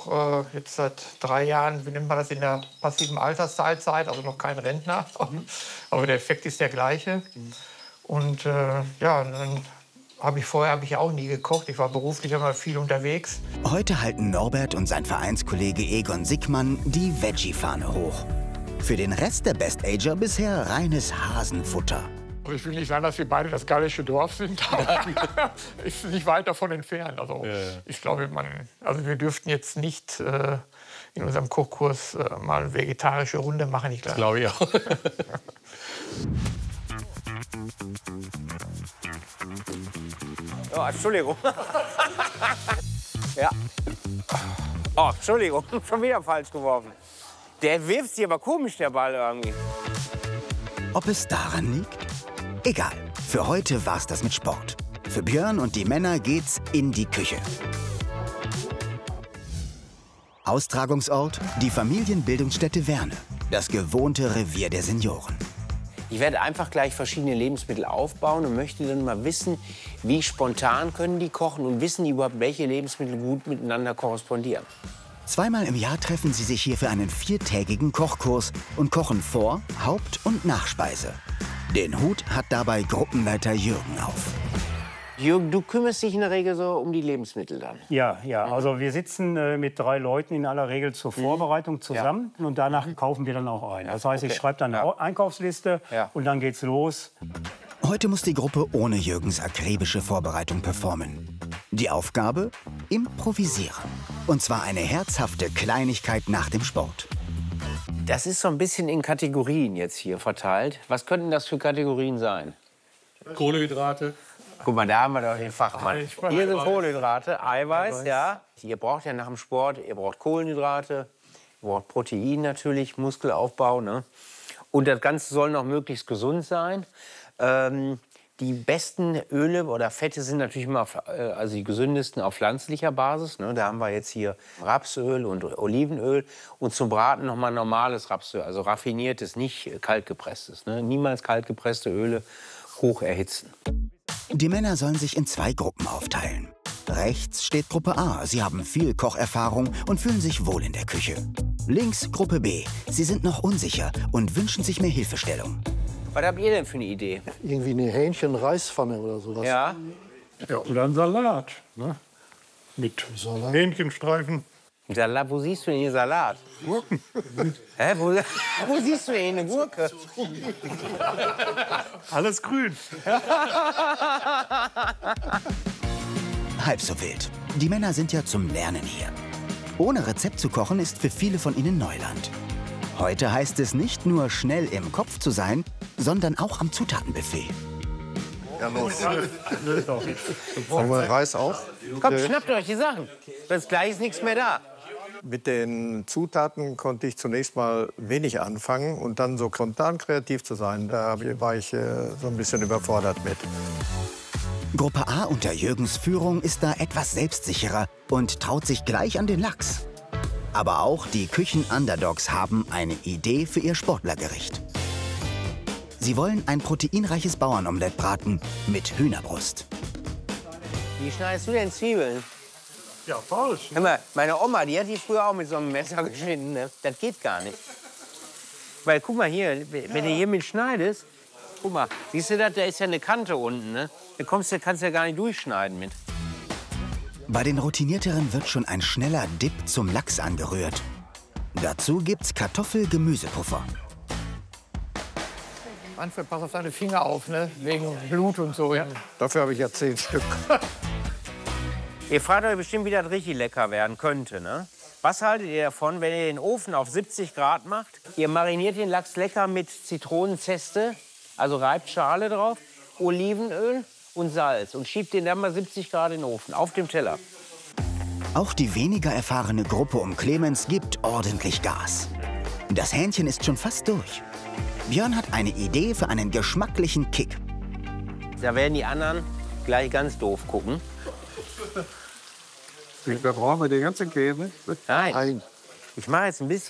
auch jetzt seit 3 Jahren, wie nennt man das, in der passiven Altersteilzeit, also noch kein Rentner. Aber der Effekt ist der gleiche. Und ja, dann vorher habe ich auch nie gekocht. Ich war beruflich immer viel unterwegs. Heute halten Norbert und sein Vereinskollege Egon Sickmann die Veggie-Fahne hoch. Für den Rest der Best-Ager bisher reines Hasenfutter. Ich will nicht sagen, dass wir beide das gallische Dorf sind, aber ist nicht weit davon entfernt. Also ich glaube, wir dürften jetzt nicht in unserem Kochkurs mal eine vegetarische Runde machen. Ich glaube ich auch. Oh, Entschuldigung. Ja. Oh, Entschuldigung, schon wieder falsch geworfen. Der wirft sich aber komisch, der Ball irgendwie. Ob es daran liegt? Egal. Für heute war's das mit Sport. Für Björn und die Männer geht's in die Küche. Austragungsort: die Familienbildungsstätte Werne. Das gewohnte Revier der Senioren. Ich werde einfach gleich verschiedene Lebensmittel aufbauen und möchte dann mal wissen, wie spontan können die kochen und wissen die überhaupt, welche Lebensmittel gut miteinander korrespondieren. Zweimal im Jahr treffen sie sich hier für einen 4-tägigen Kochkurs und kochen Vor-, Haupt- und Nachspeise. Den Hut hat dabei Gruppenleiter Jürgen auf. Jürgen, du kümmerst dich in der Regel so um die Lebensmittel dann? Ja. Also wir sitzen mit 3 Leuten in aller Regel zur Vorbereitung zusammen und danach kaufen wir dann auch ein. Das heißt, ich schreibe dann eine Einkaufsliste und dann geht's los. Heute muss die Gruppe ohne Jürgens akribische Vorbereitung performen. Die Aufgabe? Improvisieren. Und zwar eine herzhafte Kleinigkeit nach dem Sport. Das ist so ein bisschen in Kategorien jetzt hier verteilt. Was könnten das für Kategorien sein? Kohlenhydrate. Guck mal, da haben wir doch den Fachmann. Hier sind Kohlenhydrate, Eiweiß, ja. Ihr braucht ja nach dem Sport, ihr braucht Kohlenhydrate, ihr braucht Protein natürlich, Muskelaufbau, ne? Und das Ganze soll noch möglichst gesund sein. Die besten Öle oder Fette sind natürlich immer, also die gesündesten auf pflanzlicher Basis. Ne? Da haben wir jetzt hier Rapsöl und Olivenöl und zum Braten nochmal normales Rapsöl, also raffiniertes, nicht kaltgepresstes. Ne? Niemals kaltgepresste Öle hoch erhitzen. Die Männer sollen sich in 2 Gruppen aufteilen. Rechts steht Gruppe A. Sie haben viel Kocherfahrung und fühlen sich wohl in der Küche. Links Gruppe B. Sie sind noch unsicher und wünschen sich mehr Hilfestellung. Was habt ihr denn für eine Idee? Irgendwie eine Hähnchen-Reispfanne oder sowas. Ja. Ja, oder ein Salat, ne? Mit Hähnchenstreifen. Salat, wo siehst du denn hier Salat? Gurken. Hä, wo siehst du denn eine Gurke? Alles grün. Halb so wild. Die Männer sind ja zum Lernen hier. Ohne Rezept zu kochen ist für viele von ihnen Neuland. Heute heißt es nicht nur schnell im Kopf zu sein, sondern auch am Zutatenbuffet. Ja, los. Wollen wir Reis auch? Komm, schnappt euch die Sachen. Bis gleich ist nichts mehr da. Mit den Zutaten konnte ich zunächst mal wenig anfangen und dann so spontan kreativ zu sein, da war ich so ein bisschen überfordert mit. Gruppe A unter Jürgens Führung ist da etwas selbstsicherer und traut sich gleich an den Lachs. Aber auch die Küchen-Underdogs haben eine Idee für ihr Sportlergericht. Sie wollen ein proteinreiches Bauernomelett braten mit Hühnerbrust. Wie schneidest du denn Zwiebeln? Ja, falsch. Hör mal, meine Oma, die hat die früher auch mit so einem Messer geschnitten. Ne? Das geht gar nicht. Weil, guck mal hier, wenn du hier mit schneidest, guck mal, siehst du das, da ist ja eine Kante unten, ne? Da kannst du ja gar nicht durchschneiden mit. Bei den Routinierteren wird schon ein schneller Dip zum Lachs angerührt. Dazu gibt's Kartoffel-Gemüsepuffer. Manfred, pass auf deine Finger auf, ne? Wegen Blut und so, ja. Dafür habe ich ja 10 Stück. Ihr fragt euch bestimmt, wie das richtig lecker werden könnte, ne? Was haltet ihr davon, wenn ihr den Ofen auf 70 Grad macht? Ihr mariniert den Lachs lecker mit Zitronenzeste, also reibt Schale drauf, Olivenöl und Salz und schiebt den dann mal 70 Grad in den Ofen, auf dem Teller. Auch die weniger erfahrene Gruppe um Clemens gibt ordentlich Gas. Das Hähnchen ist schon fast durch. Björn hat eine Idee für einen geschmacklichen Kick. Da werden die anderen gleich ganz doof gucken. Da brauchen wir den ganzen Käse. Nein, ich mache jetzt ein bisschen.